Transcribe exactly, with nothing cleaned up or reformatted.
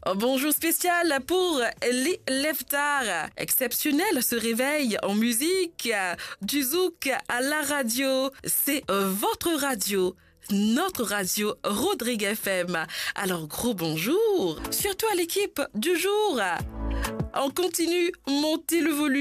Un bonjour spécial pour les leftards. Exceptionnel ce réveil en musique, du zouk à la radio. C'est votre radio. Notre radio Rodrigue F M. Alors gros bonjour, surtout à l'équipe du jour. On continue, montez le volume.